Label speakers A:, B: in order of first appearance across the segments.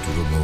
A: durumu.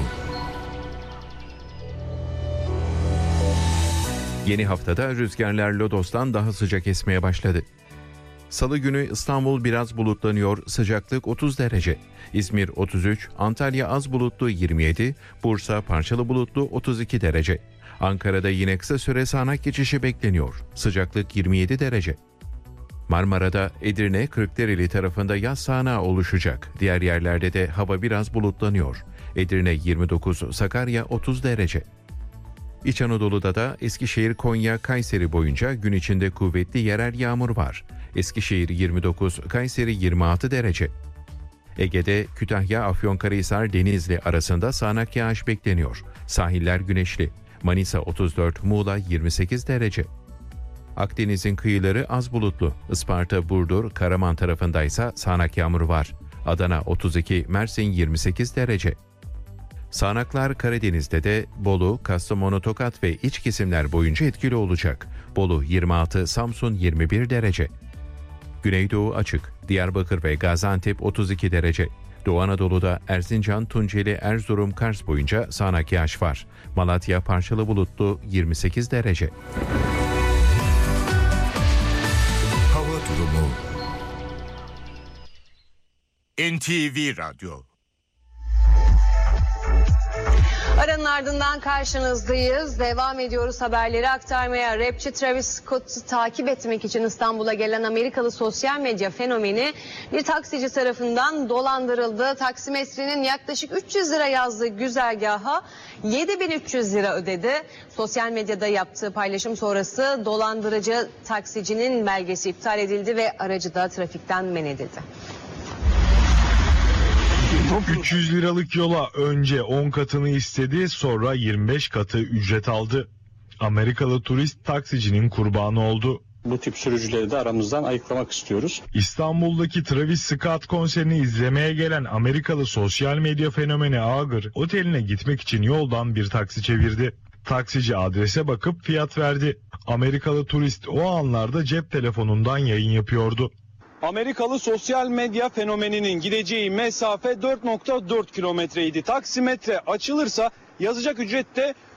B: Yeni haftada rüzgarlar Lodos'tan daha sıcak esmeye başladı. Salı günü İstanbul biraz bulutlanıyor, sıcaklık 30 derece. İzmir 33, Antalya az bulutlu 27, Bursa parçalı bulutlu 32 derece. Ankara'da yine kısa süre sağanak geçişi bekleniyor. Sıcaklık 27 derece. Marmara'da Edirne, Kırklareli tarafında yaz sağanağı oluşacak. Diğer yerlerde de hava biraz bulutlanıyor. Edirne 29, Sakarya 30 derece. İç Anadolu'da da Eskişehir, Konya, Kayseri boyunca gün içinde kuvvetli yerel yağmur var. Eskişehir 29, Kayseri 26 derece. Ege'de Kütahya, Afyonkarahisar, Denizli arasında sağanak yağış bekleniyor. Sahiller güneşli. Manisa 34, Muğla 28 derece. Akdeniz'in kıyıları az bulutlu. Isparta, Burdur, Karaman tarafındaysa sağanak yağmur var. Adana 32, Mersin 28 derece. Sağanaklar Karadeniz'de de Bolu, Kastamonu, Tokat ve iç kesimler boyunca etkili olacak. Bolu 26, Samsun 21 derece. Güneydoğu açık. Diyarbakır ve Gaziantep 32 derece. Doğu Anadolu'da Erzincan, Tunceli, Erzurum, Kars boyunca sağanak yağış var. Malatya parçalı bulutlu 28 derece.
A: Hava durumu.
C: NTV Radyo.
D: Aranın ardından karşınızdayız. Devam ediyoruz haberleri aktarmaya. Rapçi Travis Scott'u takip etmek için İstanbul'a gelen Amerikalı sosyal medya fenomeni bir taksici tarafından dolandırıldı. Taksimetrenin yaklaşık 300 lira yazdığı güzergaha 7.300 lira ödedi. Sosyal medyada yaptığı paylaşım sonrası dolandırıcı taksicinin belgesi iptal edildi ve aracı da trafikten men edildi.
E: 300 liralık yola önce 10 katını istedi, sonra 25 katı ücret aldı. Amerikalı turist taksicinin kurbanı oldu.
F: Bu tip sürücüleri de aramızdan ayıklamak istiyoruz.
E: İstanbul'daki Travis Scott konserini izlemeye gelen Amerikalı sosyal medya fenomeni Ağır, oteline gitmek için yoldan bir taksi çevirdi. Taksici adrese bakıp fiyat verdi. Amerikalı turist o anlarda cep telefonundan yayın yapıyordu.
F: Amerikalı sosyal medya fenomeninin gideceği mesafe 4.4 kilometreydi. Taksimetre açılırsa yazacak ücret de